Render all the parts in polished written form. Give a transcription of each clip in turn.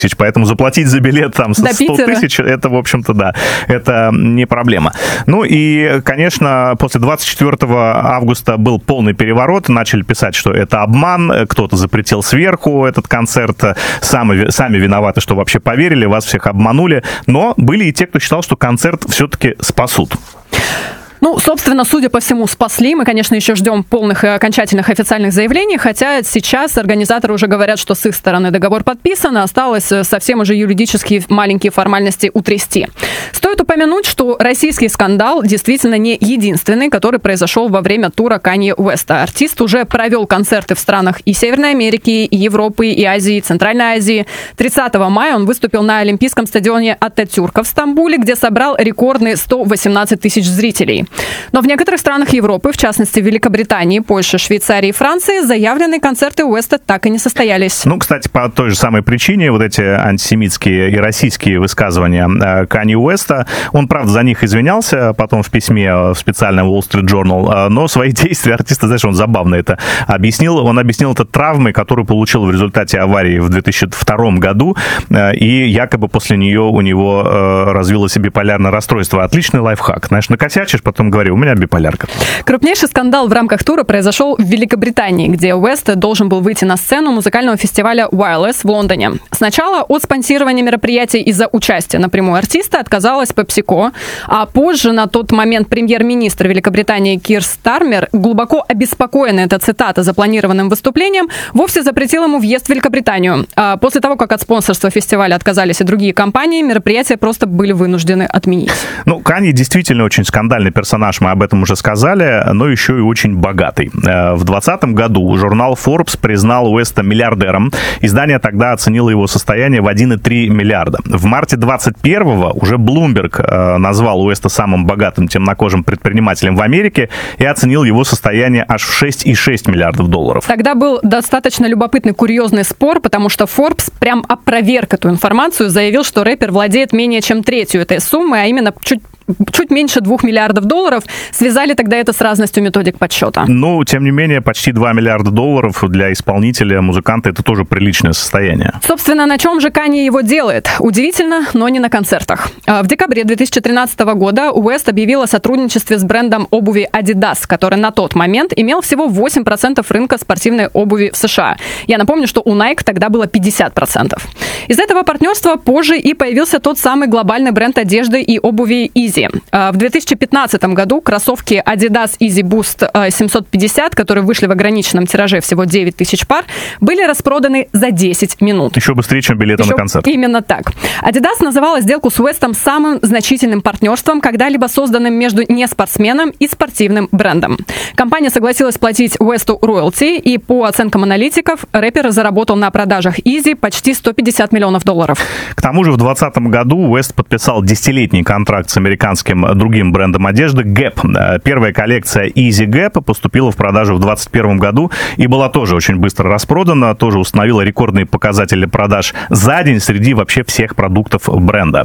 Поэтому заплатить за билет там 100 тысяч, это, в общем-то, да, это не проблема. Ну и, конечно, после 24 августа был полный переворот, начали писать, что это обман, кто-то запретил сверху этот концерт, сами виноваты, что вообще поверили, вас всех обманули, но были и те, кто считал, что концерт все-таки спасут. Ну, собственно, судя по всему, спасли. Мы, конечно, еще ждем полных и окончательных официальных заявлений, хотя сейчас организаторы уже говорят, что с их стороны договор подписан, осталось совсем уже юридические маленькие формальности утрясти. Стоит упомянуть, что российский скандал действительно не единственный, который произошел во время тура Канье Уэста. Артист уже провел концерты в странах и Северной Америки, и Европы, и Азии, и Центральной Азии. 30 мая он выступил на Олимпийском стадионе Ататюрка в Стамбуле, где собрал рекордные 118 тысяч зрителей. Но в некоторых странах Европы, в частности в Великобритании, Польше, Швейцарии и Франции, заявленные концерты Уэста так и не состоялись. Ну, кстати, по той же самой причине, вот эти антисемитские и российские высказывания Канье Уэста, он, правда, за них извинялся потом в письме в специальном Wall Street Journal, но свои действия артиста, знаешь, он забавно это объяснил. Он объяснил это травмой, которую получил в результате аварии в 2002 году, и якобы после нее у него развилось биполярное расстройство. Отличный лайфхак. Знаешь, накосячишь, потом говорю, у меня биполярка. Крупнейший скандал в рамках тура произошел в Великобритании, где Уэст должен был выйти на сцену музыкального фестиваля Wireless в Лондоне. Сначала от спонсирования мероприятия из-за участия напрямую артиста отказалась PepsiCo, а позже на тот момент премьер-министр Великобритании Кир Стармер, глубоко обеспокоенный, это цитата, запланированным выступлением, вовсе запретил ему въезд в Великобританию. А после того, как от спонсорства фестиваля отказались и другие компании, мероприятия просто были вынуждены отменить. Ну, Канье действительно очень скандальный персонаж, мы об этом уже сказали, но еще и очень богатый. В 2020 году журнал Forbes признал Уэста миллиардером. Издание тогда оценило его состояние в 1,3 миллиарда. В марте 2021-го уже Bloomberg назвал Уэста самым богатым темнокожим предпринимателем в Америке и оценил его состояние аж в 6,6 миллиардов долларов. Тогда был достаточно любопытный, курьезный спор, потому что Forbes прям опроверг эту информацию, заявил, что рэпер владеет менее чем третью этой суммы, а именно чуть меньше 2 миллиардов долларов. Связали тогда это с разностью методик подсчета. Ну, тем не менее, почти 2 миллиарда долларов для исполнителя, музыканта, это тоже приличное состояние. Собственно, на чем же Канье его делает? Удивительно, но не на концертах. В декабре 2013 года Уэст объявил о сотрудничестве с брендом обуви Adidas, который на тот момент имел всего 8% рынка спортивной обуви в США. Я напомню, что у Nike тогда было 50%. Из этого партнерства позже и появился тот самый глобальный бренд одежды и обуви Yeezy. В 2015 году кроссовки Adidas Yeezy Boost 750, которые вышли в ограниченном тираже всего 9 тысяч пар, были распроданы за 10 минут. Еще быстрее, чем билеты на концерт. Именно так. Adidas называла сделку с Уэстом самым значительным партнерством, когда-либо созданным между неспортсменом и спортивным брендом. Компания согласилась платить Уэсту роялти, и по оценкам аналитиков, рэпер заработал на продажах Yeezy почти 150 миллионов долларов. К тому же в 2020 году Уэст подписал 10-летний контракт с американским другим брендом одежды Gap. Первая коллекция Easy Gap поступила в продажу в 2021 году и была тоже очень быстро распродана, тоже установила рекордные показатели продаж за день среди вообще всех продуктов бренда.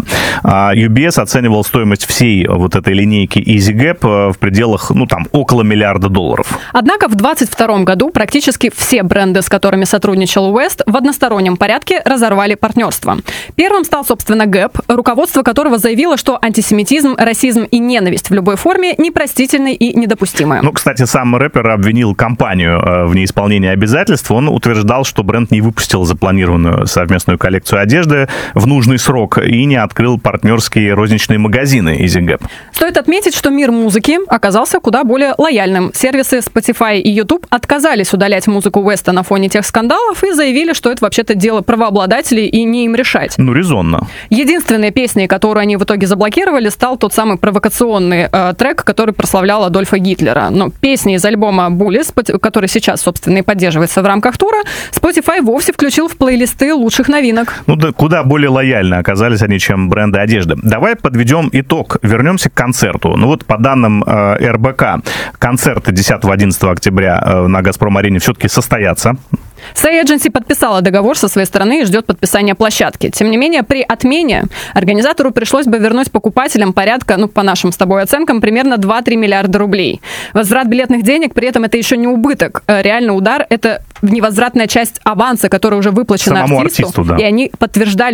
UBS оценивал стоимость всей вот этой линейки Easy Gap в пределах, около миллиарда долларов. Однако в 2022 году практически все бренды, с которыми сотрудничал Уэст, в одностороннем порядке разорвали партнерство. Первым стал, собственно, Gap, руководство которого заявило, что антисемитизм, расизм и ненависть в любой форме непростительны и недопустимы. Кстати, сам рэпер обвинил компанию в неисполнении обязательств. Он утверждал, что бренд не выпустил запланированную совместную коллекцию одежды в нужный срок и не открыл партнерские розничные магазины Easy Gap. Стоит отметить, что мир музыки оказался куда более лояльным. Сервисы Spotify и YouTube отказались удалять музыку Уэста на фоне тех скандалов и заявили, что это вообще-то дело правообладателей и не им решать. Резонно. Единственной песней, которую они в итоге заблокировали, стал тот самый провокационный трек, который прославлял Адольфа Гитлера. Но песни из альбома «Bullies», который сейчас, собственно, и поддерживается в рамках тура, Spotify вовсе включил в плейлисты лучших новинок. Да, куда более лояльно оказались они, чем бренды одежды. Давай подведем итог. Вернемся к концерту. По данным РБК, концерты 10-11 октября на «Газпром-арене» все-таки состоятся. Say Agency подписала договор со своей стороны и ждет подписания площадки. Тем не менее, при отмене организатору пришлось бы вернуть покупателям порядка, по нашим с тобой оценкам, примерно 2-3 миллиарда рублей. Возврат билетных денег, при этом это еще не убыток. Реальный удар – это невозвратная часть аванса, которая уже выплачена самому артисту, да. И они подтверждали